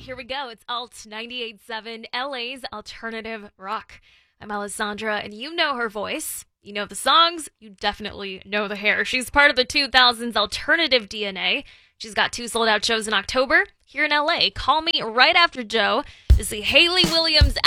here we go. It's Alt 98.7, LA's alternative rock. I'm Alessandra, and you know her voice. You know the songs. You definitely know the hair. She's part of the 2000s alternative DNA. She's got 2 sold-out shows in October here in LA. Call me right after Joe to see Hayley Williams